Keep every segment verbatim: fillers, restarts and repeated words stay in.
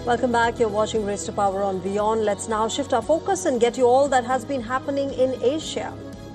Welcome back. You're watching Race to Power on Beyond. Let's now shift our focus and get you all that has been happening in Asia.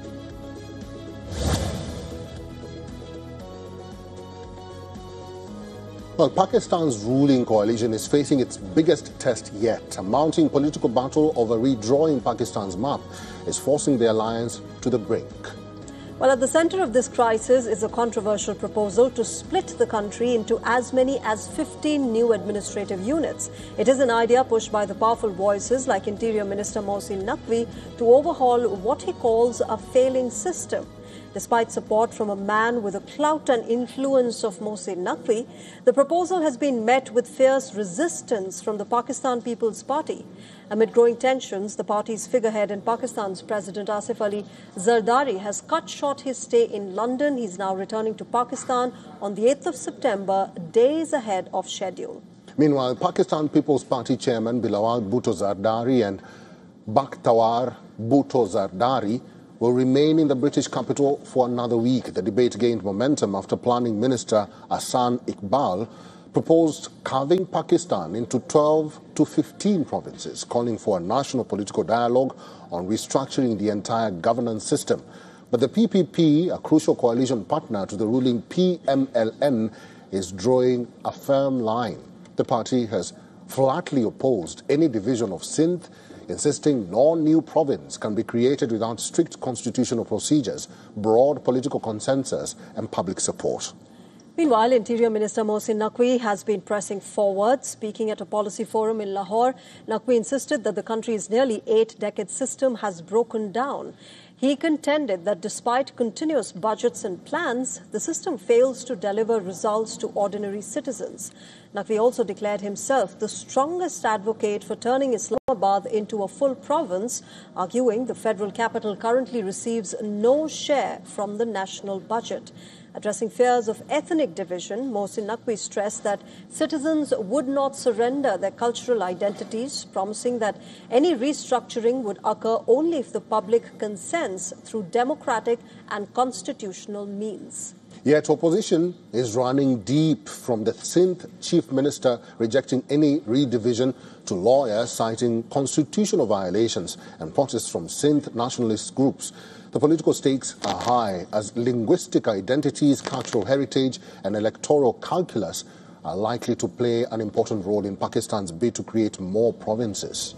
Well, Pakistan's ruling coalition is facing its biggest test yet. A mounting political battle over redrawing Pakistan's map is forcing the alliance to the brink. Well, at the center of this crisis is a controversial proposal to split the country into as many as fifteen new administrative units. It is an idea pushed by the powerful voices like Interior Minister Mohsin Naqvi to overhaul what he calls a failing system. Despite support from a man with the clout and influence of Mohsin Naqvi, the proposal has been met with fierce resistance from the Pakistan People's Party. Amid growing tensions, the party's figurehead and Pakistan's President Asif Ali Zardari has cut short his stay in London. He's now returning to Pakistan on the eighth of September, days ahead of schedule. Meanwhile, Pakistan People's Party chairman Bilawal Bhutto Zardari and Bakhtawar Bhutto Zardari will remain in the British capital for another week. The debate gained momentum after Planning Minister Ahsan Iqbal proposed carving Pakistan into twelve to fifteen provinces, calling for a national political dialogue on restructuring the entire governance system. But the P P P, a crucial coalition partner to the ruling P M L N, is drawing a firm line. The party has flatly opposed any division of Sindh, insisting no new province can be created without strict constitutional procedures, broad political consensus and public support. Meanwhile, Interior Minister Mohsin Naqvi has been pressing forward. Speaking at a policy forum in Lahore, Naqvi insisted that the country's nearly eight-decade system has broken down. He contended that despite continuous budgets and plans, the system fails to deliver results to ordinary citizens. Naqvi also declared himself the strongest advocate for turning Islamabad into a full province, arguing the federal capital currently receives no share from the national budget. Addressing fears of ethnic division, Mohsin Naqvi stressed that citizens would not surrender their cultural identities, promising that any restructuring would occur only if the public consents through democratic and constitutional means. Yet opposition is running deep, from the Sindh chief minister rejecting any redivision to lawyers citing constitutional violations and protests from Sindh nationalist groups. The political stakes are high as linguistic identities, cultural heritage and electoral calculus are likely to play an important role in Pakistan's bid to create more provinces.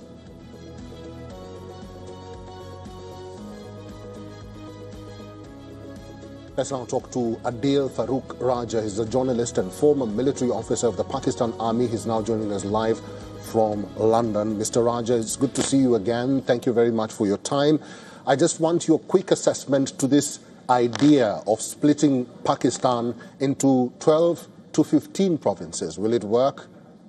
Let's now talk to Adil Farooq Raja. He's a journalist and former military officer of the Pakistan Army. He's now joining us live from London. Mister Raja, it's good to see you again. Thank you very much for your time. I just want your quick assessment to this idea of splitting Pakistan into twelve to fifteen provinces. Will it work?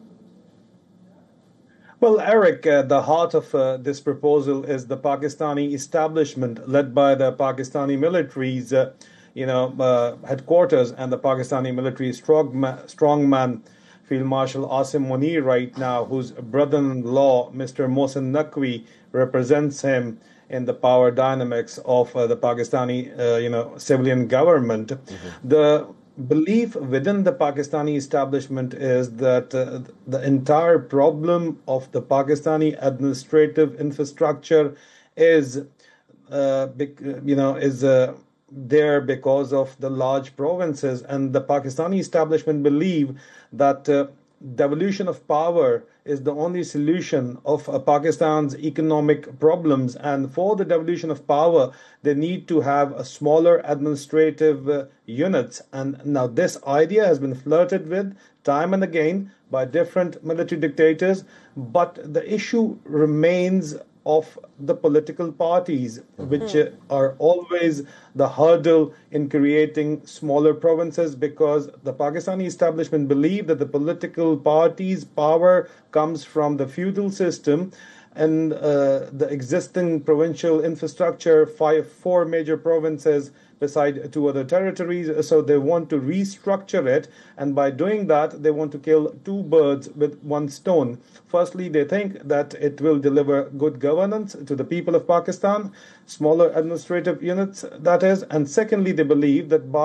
Well, Eric, uh, the heart of uh, this proposal is the Pakistani establishment led by the Pakistani military's uh, you know, uh, headquarters and the Pakistani military strongman, strongman Field Marshal Asim Munir right now, whose brother-in-law, Mister Mohsin Naqvi, represents him in the power dynamics of uh, the Pakistani, uh, you know, civilian government. Mm-hmm. The belief within the Pakistani establishment is that uh, the entire problem of the Pakistani administrative infrastructure is, uh, you know, is uh, there because of the large provinces, and the Pakistani establishment believe that uh, devolution of power is the only solution of uh, Pakistan's economic problems, and for the devolution of power they need to have a smaller administrative uh, units. And now this idea has been flirted with time and again by different military dictators, but the issue remains of the political parties, which uh, are always the hurdle in creating smaller provinces, because the Pakistani establishment believe that the political parties' power comes from the feudal system and uh, the existing provincial infrastructure, five, four major provinces beside two other territories. So they want to restructure it, and by doing that, they want to kill two birds with one stone. Firstly, they think that it will deliver good governance to the people of Pakistan, smaller administrative units, that is. And secondly, they believe that by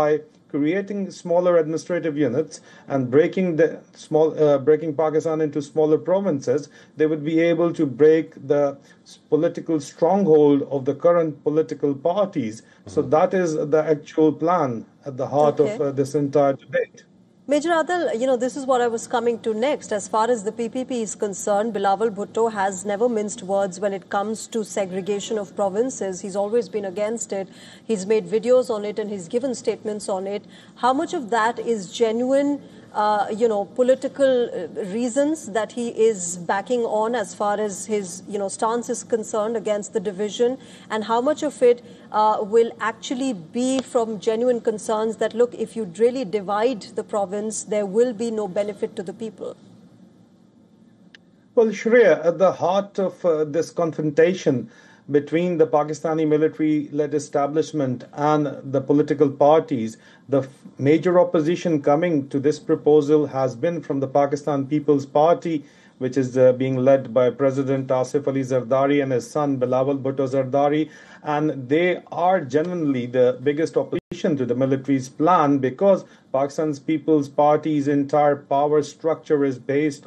creating smaller administrative units and breaking the small, uh, breaking Pakistan into smaller provinces, they would be able to break the political stronghold of the current political parties. Mm-hmm. So that is the actual plan at the heart okay. of uh, this entire debate. Major Adil, you know, this is what I was coming to next. As far as the P P P is concerned, Bilawal Bhutto has never minced words when it comes to segregation of provinces. He's always been against it. He's made videos on it and he's given statements on it. How much of that is genuine, uh, you know, political reasons that he is backing on as far as his, you know, stance is concerned against the division? And how much of it Uh, will actually be from genuine concerns that, look, if you really divide the province, there will be no benefit to the people? Well, Shreya, at the heart of uh, this confrontation between the Pakistani military-led establishment and the political parties, the f- major opposition coming to this proposal has been from the Pakistan People's Party, which is uh, being led by President Asif Ali Zardari and his son Bilawal Bhutto Zardari. And they are genuinely the biggest opposition to the military's plan because Pakistan's People's Party's entire power structure is based